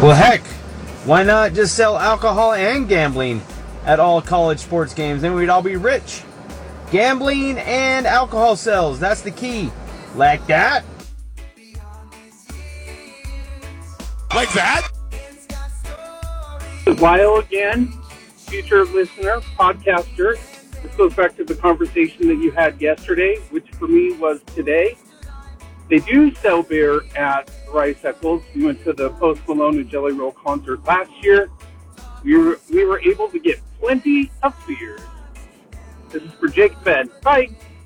Well, heck, why not just sell alcohol and gambling at all college sports games? Then we'd all be rich. Gambling and alcohol sales, that's the key. Like that? Like that? Lyle again, future listener, podcaster. This goes back to the conversation that you had yesterday, which for me was today. They do sell beer at Rice Eccles. We went to the Post Malone and Jelly Roll concert last year. We were able to get plenty of beers. This is for Jake Ben. Bye.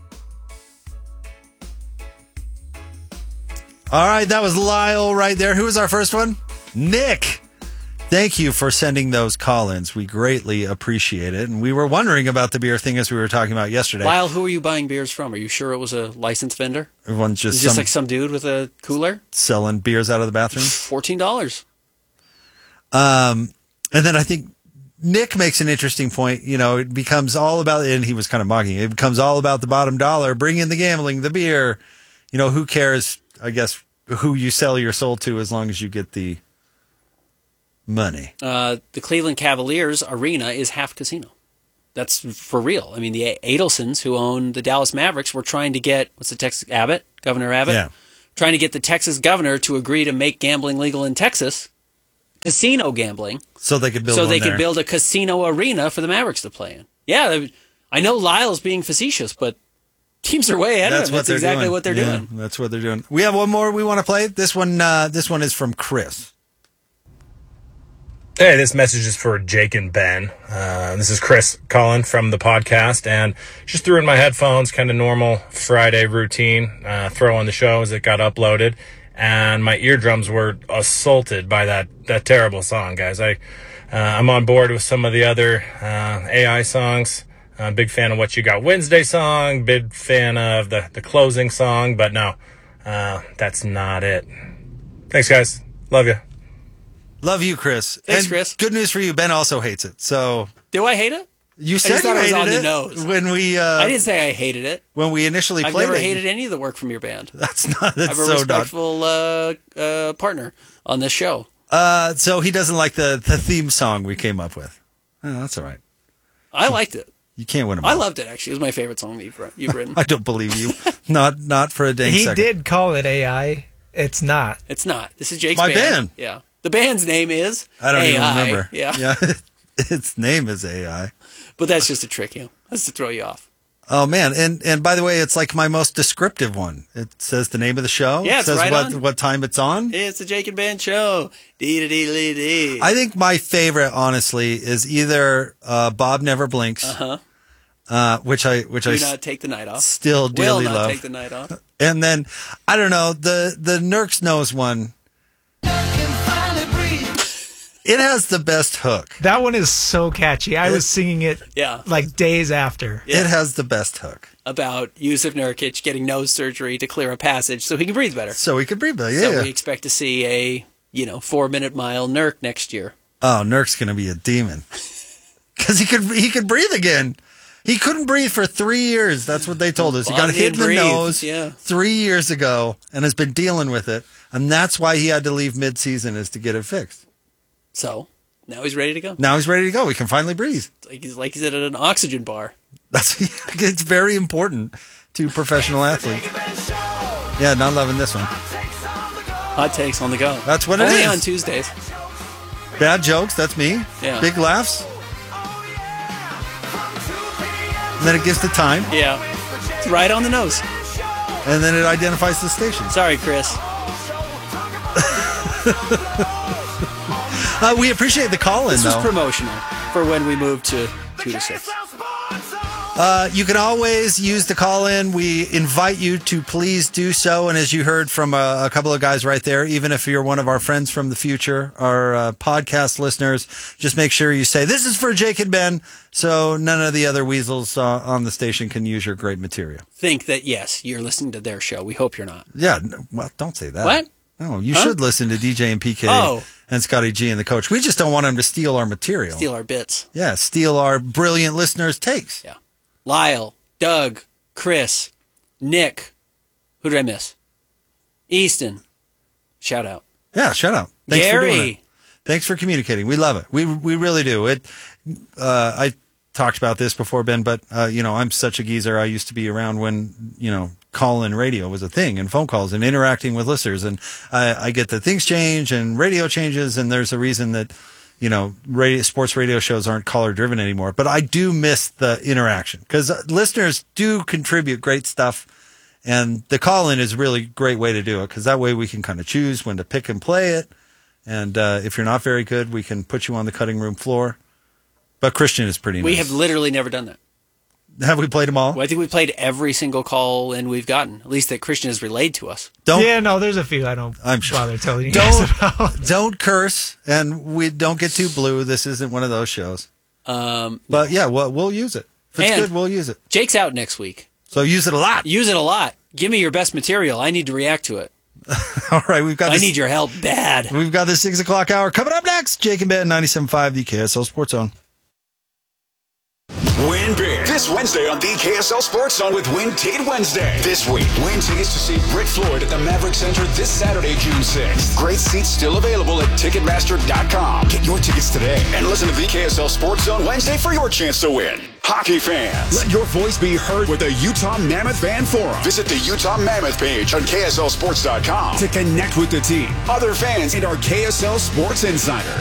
All right, that was Lyle right there. Who was our first one? Nick. Thank you for sending those call-ins. We greatly appreciate it. And we were wondering about the beer thing as we were talking about yesterday. Lyle, who are you buying beers from? Are you sure it was a licensed vendor? Everyone's just, like some dude with a cooler? Selling beers out of the bathroom. $14. And then I think Nick makes an interesting point. You know, it becomes all about, and he was kind of mocking, it becomes all about the bottom dollar. Bring in the gambling, the beer. You know, who cares, I guess, who you sell your soul to as long as you get the money. The Cleveland Cavaliers arena is half casino. That's for real. I mean, the Adelsons, who own the Dallas Mavericks, were trying to get, Governor Abbott? Yeah. Trying to get the Texas governor to agree to make gambling legal in Texas. Casino gambling. So they could build a casino arena for the Mavericks to play in. Yeah, I know Lyle's being facetious, but teams are way ahead of him. That's exactly what they're doing. That's what they're doing. We have one more we want to play. This one is from Chris. Hey, this message is for Jake and Ben. This is Chris calling from the podcast, and just threw in my headphones, kind of normal Friday routine, throw on the show as it got uploaded, and my eardrums were assaulted by that terrible song, guys. I'm on board with some of the other AI songs. I'm a big fan of What You Got Wednesday song, big fan of the closing song, but no, that's not it. Thanks, guys. Love you. Love you, Chris. Thanks, and Chris. Good news for you. Ben also hates it. So do I hate it? You said you hated on it the nose. when we. I didn't say I hated it. When we initially I've played it. I've never hated any of the work from your band. That's I'm a respectful partner on this show. So he doesn't like the theme song we came up with. Oh, that's all right. I liked it. You can't win him. I loved it, actually. It was my favorite song that you've written. I don't believe you. Not for a dang second. He did call it AI. It's not. It's not. This is Jake's my band. Yeah. The band's name is I don't AI. even remember. Yeah. Its name is AI. But that's just to trick you. That's to throw you off. Oh, man. And by the way, it's like my most descriptive one. It says the name of the show. Yeah, it says right what time it's on. It's the Jake and Ben show. Dee-da-dee-dee-dee. I think my favorite, honestly, is either Bob Never Blinks. Which I Do not take the night off. Still dearly Will not love. take the night off. And then, I don't know, the Nurks Knows one. It has the best hook. That one is so catchy. I was singing it Yeah. like days after. Yeah. It has the best hook. About Yusuf Nurkic getting nose surgery to clear a passage so he can breathe better. So he could breathe better, yeah. So we expect to see a 4-minute mile Nurk next year. Oh, Nurk's going to be a demon. Because he could breathe again. He couldn't breathe for 3 years. That's what they told us. He got hit in the nose 3 years ago and has been dealing with it. And that's why he had to leave mid-season, is to get it fixed. So now he's ready to go. Now he's ready to go. He can finally breathe. Like he's at an oxygen bar. It's very important to professional athletes. Yeah, not loving this one. Hot takes on the go. That's what it Only is. on Tuesdays. Bad jokes, that's me. Yeah. Big laughs. And then it gives the time. Yeah. It's right on the nose. And then it identifies the station. Sorry, Chris. We appreciate the call-in, This was though. promotional for when we move to 2 to 6. You can always use the call-in. We invite you to please do so. And as you heard from a couple of guys right there, even if you're one of our friends from the future, our podcast listeners, just make sure you say, this is for Jake and Ben, so none of the other weasels on the station can use your great material. Think that, yes, you're listening to their show. We hope you're not. Yeah, well, don't say that. What? No, you should listen to DJ and PK and Scotty G and the coach. We just don't want them to steal our material. Steal our bits. Yeah, steal our brilliant listeners' takes. Yeah. Lyle, Doug, Chris, Nick. Who did I miss? Easton. Shout out. Yeah, shout out. Thanks for doing Gary. it. Thanks for communicating. We love it. We really do. I talked about this before, Ben, but I'm such a geezer. I used to be around when call-in radio was a thing, and phone calls and interacting with listeners, and I get that things change and radio changes, and there's a reason that sports radio shows aren't caller driven anymore. But I do miss the interaction because listeners do contribute great stuff. And the call-in is a really great way to do it because that way we can kind of choose when to pick and play it. And if you're not very good, we can put you on the cutting room floor. But Christian is pretty nice. We have literally never done that. Have we played them all? Well, I think we played every single call-in we've gotten, at least that Christian has relayed to us. There's a few I don't bother telling you guys about. Don't curse, and we don't get too blue. This isn't one of those shows. But yeah, we'll use it. If it's good, we'll use it. Jake's out next week. So use it a lot. Use it a lot. Give me your best material. I need to react to it. All right, I need your help bad. We've got the 6 o'clock hour coming up next. Jake and Ben, 97.5, the KSL Sports Zone. Win big this Wednesday on the KSL Sports Zone with Win Ticket Wednesday. This week, win tickets to see Britt Floyd at the Maverick Center this Saturday, June 6th. Great seats still available at Ticketmaster.com. Get your tickets today and listen to the KSL Sports Zone Wednesday for your chance to win. Hockey fans, let your voice be heard with the Utah Mammoth Fan Forum. Visit the Utah Mammoth page on KSLSports.com to connect with the team, other fans, and our KSL Sports Insider.